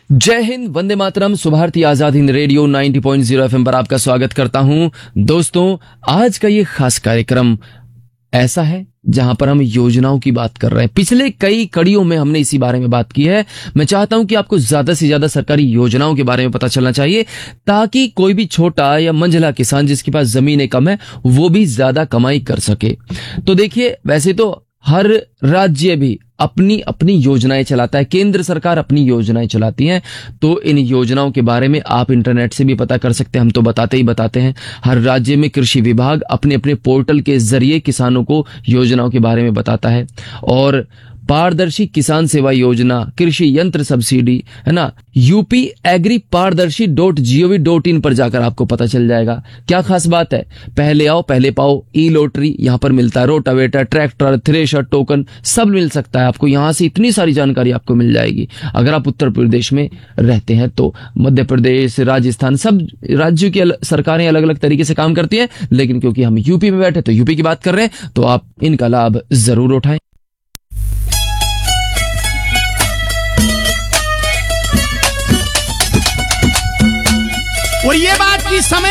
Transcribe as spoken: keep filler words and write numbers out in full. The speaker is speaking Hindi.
जय हिंद, वंदे मातरम, सुभारती आजाद हिंद रेडियो नब्बे पॉइंट शून्य एफएम पर आपका स्वागत करता हूं। दोस्तों, आज का ये खास कार्यक्रम ऐसा है जहां पर हम योजनाओं की बात कर रहे हैं। पिछले कई कड़ियों में हमने इसी बारे में बात की है। मैं चाहता हूं कि आपको ज्यादा से ज्यादा सरकारी योजनाओं के बारे में पता चलना चाहिए, ताकि कोई भी छोटा या मंझला किसान जिसके पास जमीनें कम है वो भी ज्यादा कमाई कर सके। तो देखिए, वैसे तो हर राज्य भी अपनी अपनी योजनाएं चलाता है, केंद्र सरकार अपनी योजनाएं चलाती है। तो इन योजनाओं के बारे में आप इंटरनेट से भी पता कर सकते हैं, हम तो बताते ही बताते हैं। हर राज्य में कृषि विभाग अपने अपने पोर्टल के जरिए किसानों को योजनाओं के बारे में बताता है। और पारदर्शी किसान सेवा योजना, कृषि यंत्र सब्सिडी, है ना, यूपी एग्री पारदर्शी डॉट जीओवी डॉट इन पर जाकर आपको पता चल जाएगा। क्या खास बात है, पहले आओ पहले पाओ ई लॉटरी यहां पर मिलता है। रोटावेटर, ट्रैक्टर, थ्रेशर, टोकन सब मिल सकता है आपको। यहां से इतनी सारी जानकारी आपको मिल जाएगी। अगर आप उत्तर प्रदेश में रहते हैं तो मध्य प्रदेश, राजस्थान, सब राज्यों की सरकारें अलग अलग तरीके से काम करती हैं, लेकिन क्योंकि हम यूपी में बैठे तो यूपी की बात कर रहे हैं, तो आप इनका लाभ जरूर उठाएं। और ये बात की समय